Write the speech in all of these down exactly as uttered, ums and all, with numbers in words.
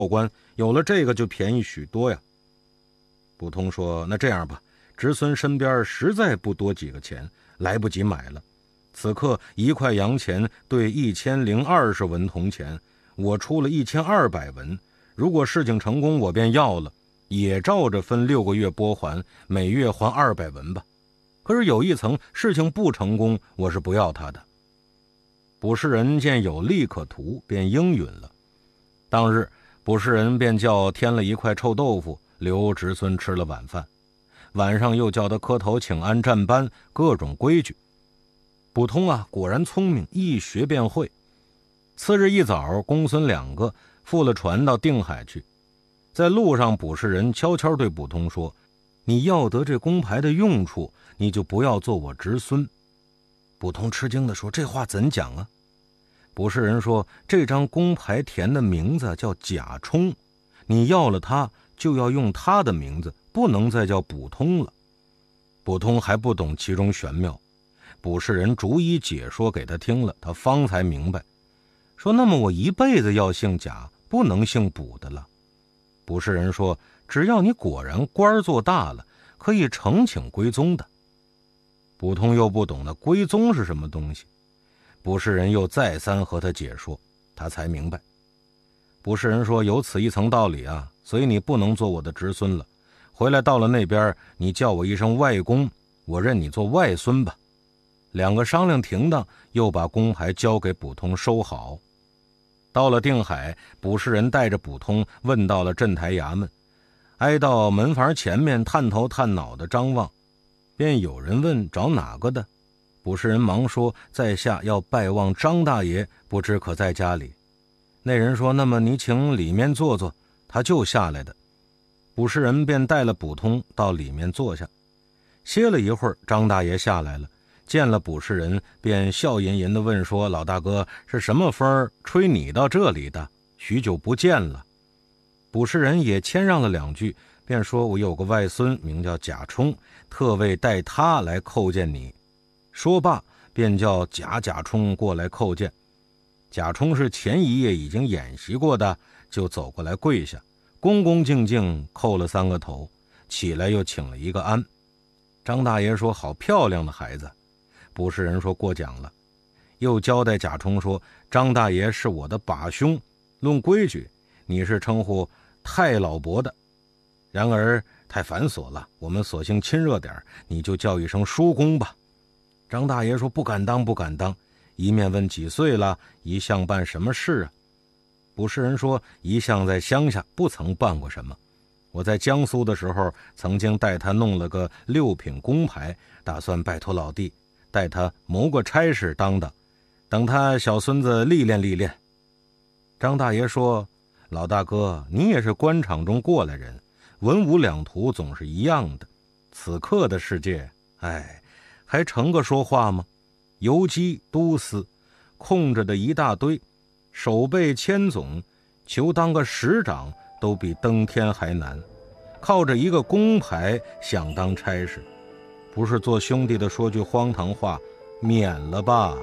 官，有了这个就便宜许多呀。卜通说，那这样吧，侄孙身边实在不多几个钱，来不及买了。此刻一块洋钱对一千零二十文铜钱，我出了一千二百文，如果事情成功，我便要了，也照着分六个月拨还，每月还二百文吧。可是有一层，事情不成功，我是不要他的。卜士仁见有利可图，便应允了。当日卜士仁便叫添了一块臭豆腐，留侄孙吃了晚饭，晚上又叫他磕头请安站班，各种规矩。卜通啊，果然聪明，一学便会。次日一早，公孙两个赴了船到定海去。在路上，卜士仁悄悄对卜通说，你要得这公牌的用处，你就不要做我侄孙。卜通吃惊地说，这话怎讲啊？卜士仁说，这张公牌填的名字叫贾充，你要了他，就要用他的名字，不能再叫卜通了。卜通还不懂其中玄妙，卜士仁逐一解说给他听了，他方才明白，说那么我一辈子要姓贾，不能姓卜的了。卜士仁说，只要你果然官做大了，可以呈请归宗的。卜通又不懂那归宗是什么东西，卜士仁又再三和他解说，他才明白。卜士仁说，有此一层道理啊，所以你不能做我的侄孙了，回来到了那边，你叫我一声外公，我认你做外孙吧。两个商量停当，又把公牌交给卜通收好。到了定海，卜士仁带着卜通问到了镇台衙门，挨到门房前面，探头探脑的张望，便有人问找哪个的。卜士仁忙说，在下要拜望张大爷，不知可在家里。那人说，那么你请里面坐坐，他就下来的。卜士仁便带了卜通到里面坐下，歇了一会儿，张大爷下来了，见了卜士仁，便笑吟吟地问说，老大哥，是什么风吹你到这里的？许久不见了。卜士仁也谦让了两句，便说，我有个外孙名叫贾充，特为带他来叩见你。说罢，便叫贾贾充过来叩见。贾充是前一夜已经演习过的，就走过来跪下，恭恭敬敬叩了三个头，起来又请了一个安。张大爷说，好漂亮的孩子。卜士仁说，过奖了。又交代贾充说，张大爷是我的把兄，论规矩你是称呼太老伯的，然而太繁琐了，我们索性亲热点，你就叫一声叔公吧。张大爷说，不敢当不敢当，一面问几岁了，一向办什么事啊？卜士仁说，一向在乡下不曾办过什么，我在江苏的时候曾经带他弄了个六品公牌，打算拜托老弟带他谋个差事当当，等他小孙子历练历练。张大爷说，老大哥，你也是官场中过来人，文武两途总是一样的，此刻的世界，哎，还成个说话吗？游击都司空着的一大堆，守备千总，求当个师长都比登天还难，靠着一个公牌想当差事，不是做兄弟的说句荒唐话，免了吧。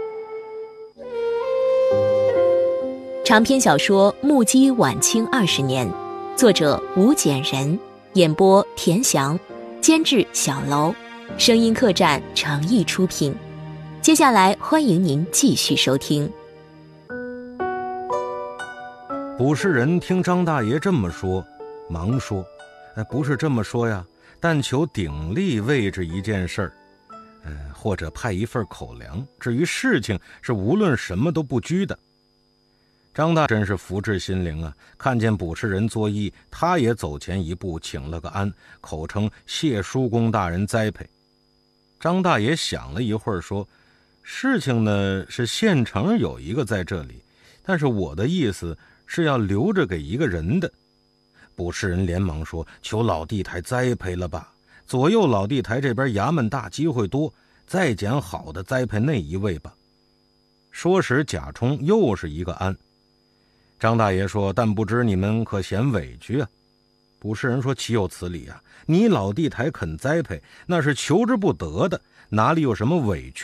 长篇小说《目击晚清二十年》，作者吴简人，演播田翔，监制小楼，声音客栈诚意出品。接下来欢迎您继续收听。 卜士仁听张大爷这么说，忙说，哎，不是这么说呀，但求鼎力位置一件事儿，呃，或者派一份口粮，至于事情是无论什么都不拘的。张大真是福至心灵啊，看见卜士仁作揖，他也走前一步请了个安，口称谢叔公大人栽培。张大爷想了一会儿说，事情呢是县城有一个在这里，但是我的意思是要留着给一个人的。卜士仁连忙说，求老弟台栽培了吧，左右老弟台这边衙门大，机会多，再拣好的栽培那一位吧。说时贾充又是一个安。张大爷说，但不知你们可嫌委屈啊？卜士仁说，岂有此理啊，你老弟台肯栽培，那是求之不得的，哪里有什么委屈